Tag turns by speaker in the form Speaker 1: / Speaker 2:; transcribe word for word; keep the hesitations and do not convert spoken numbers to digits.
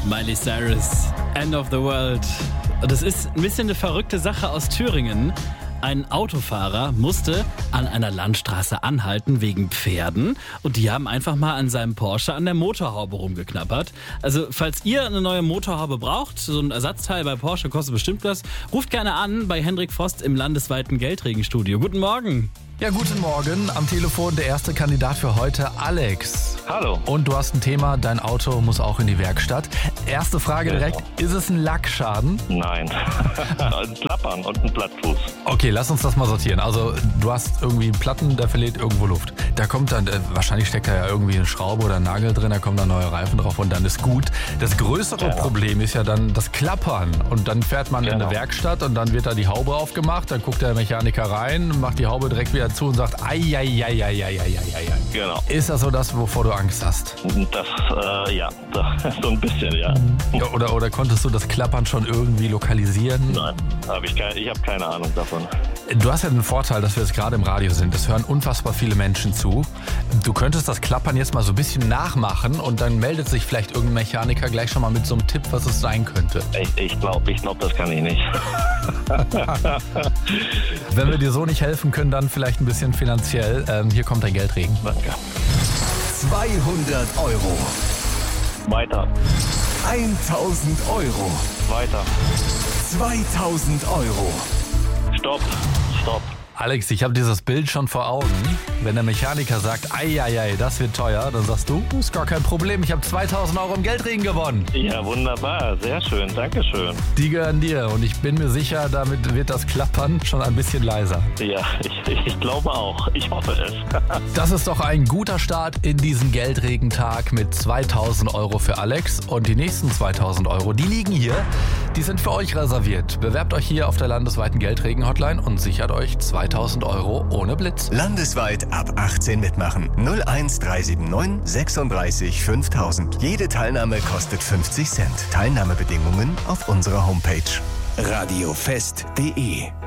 Speaker 1: Miley Cyrus, End of the World. Und das ist ein bisschen eine verrückte Sache aus Thüringen. Ein Autofahrer musste an einer Landstraße anhalten wegen Pferden und die haben einfach mal an seinem Porsche an der Motorhaube rumgeknabbert. Also falls ihr eine neue Motorhaube braucht, so ein Ersatzteil bei Porsche kostet bestimmt was, ruft gerne an bei Hendrik Vost im landesweiten Geldregenstudio. Guten Morgen.
Speaker 2: Ja, guten Morgen. Am Telefon der erste Kandidat für heute, Alex.
Speaker 3: Hallo.
Speaker 2: Und du hast ein Thema, dein Auto muss auch in die Werkstatt. Erste Frage direkt, ist es ein Lackschaden?
Speaker 3: Nein. Ein Klappern und ein Plattfuß.
Speaker 2: Okay, lass uns das mal sortieren. Also du hast irgendwie einen Platten, der verliert irgendwo Luft. Da kommt dann, äh, wahrscheinlich steckt da ja irgendwie eine Schraube oder ein Nagel drin, da kommen dann neue Reifen drauf und dann ist gut. Das größere
Speaker 3: Ja.
Speaker 2: Problem ist ja dann das Klappern. Und dann fährt man in
Speaker 3: Genau.
Speaker 2: eine Werkstatt und dann wird da die Haube aufgemacht, dann guckt der Mechaniker rein, macht die Haube direkt wieder zu und sagt, ei, ei, ei, ei, ei, ei, ei, ei.
Speaker 3: Genau.
Speaker 2: Ist das so das, wovor du Angst hast?
Speaker 3: Das, äh, ja, so ein bisschen, ja.
Speaker 2: Ja, Oder, oder konntest du das Klappern schon irgendwie lokalisieren?
Speaker 3: Nein, hab ich, kein, ich habe keine Ahnung davon.
Speaker 2: Du hast ja den Vorteil, dass wir jetzt gerade im Radio sind. Es hören unfassbar viele Menschen zu. Du könntest das Klappern jetzt mal so ein bisschen nachmachen und dann meldet sich vielleicht irgendein Mechaniker gleich schon mal mit so einem Tipp, was es sein könnte.
Speaker 3: Ich, ich glaube, ich glaub, das kann ich nicht.
Speaker 2: Wenn wir dir so nicht helfen können, dann vielleicht ein bisschen finanziell. Ähm, hier kommt dein Geldregen.
Speaker 3: Danke.
Speaker 4: zweihundert Euro.
Speaker 3: Weiter,
Speaker 4: tausend Euro.
Speaker 3: weiter.
Speaker 4: zweitausend Euro.
Speaker 3: Stopp, stopp.
Speaker 2: Alex, ich habe dieses Bild schon vor Augen. Wenn der Mechaniker sagt, ei, ei, ei, das wird teuer, dann sagst du, ist gar kein Problem, ich habe zweitausend Euro im Geldregen gewonnen.
Speaker 3: Ja, wunderbar. Sehr schön. Dankeschön.
Speaker 2: Die gehören dir und ich bin mir sicher, damit wird das Klappern schon ein bisschen leiser.
Speaker 3: Ja, ich, ich glaube auch. Ich hoffe es.
Speaker 2: Das ist doch ein guter Start in diesen Geldregentag mit zweitausend Euro für Alex. Und die nächsten zweitausend Euro, die liegen hier. Die sind für euch reserviert. Bewerbt euch hier auf der landesweiten Geldregen-Hotline und sichert euch zweitausend Euro ohne Blitz.
Speaker 4: Landesweit ab achtzehn mitmachen. null eins drei sieben neun sechsunddreißig fünftausend. Jede Teilnahme kostet fünfzig Cent. Teilnahmebedingungen auf unserer Homepage. radiofest punkt de